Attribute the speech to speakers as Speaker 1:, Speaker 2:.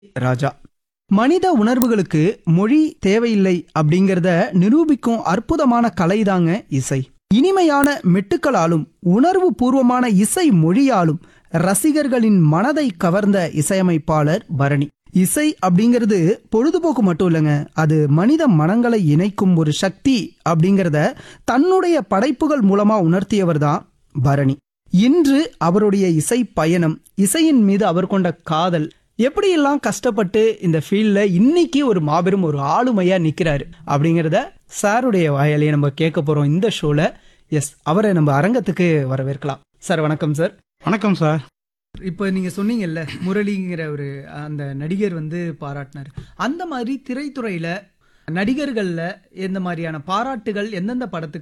Speaker 1: ராஜா. மனித உணர்வுகளுக்கு மொழி தேவையில்லை அப்படிங்கறத நிரூபிக்கும் அற்புதமான கலைதாங்க இசை. இனிமையான மெட்டுக்களாலும் உணர்வு பூர்வமான இசை மொழியாலும் ரசிகர்களின் மனதை கவர்ந்த இசையமைப்பாளர் பரணி. இசை அப்படிங்கிறது பொழுதுபோக்கு மட்டும் இல்லைங்க, அது மனித மனங்களை இணைக்கும் ஒரு சக்தி அப்படிங்கறத தன்னுடைய படைப்புகள் மூலமா உணர்த்தியவர் தான் பரணி. இன்று அவருடைய இசை பயணம், இசையின் மீது அவர் கொண்ட காதல், எப்படியெல்லாம் கஷ்டப்பட்டு இந்த ஃபீல்ட்ல இன்னைக்கு ஒரு மாபெரும் ஒரு ஆளுமையா நிக்கிறாரு அப்படிங்கறத சாருடைய வாயாலேயே நம்ம கேட்க போறோம் இந்த ஷோல. எஸ், அவரை நம்ம அரங்கத்துக்கு வரவேற்கலாம். சார் வணக்கம் சார்.
Speaker 2: வணக்கம் சார்.
Speaker 1: இப்போ நீங்க சொன்னீங்கல்ல, முரளிங்கிற ஒரு அந்த நடிகர் பாராட்டினாரு. அந்த மாதிரி திரைத்துறையில நடிகர்கள்ல எந்த மாதிரியான பாராட்டுகள் எந்தெந்த படத்துக்கு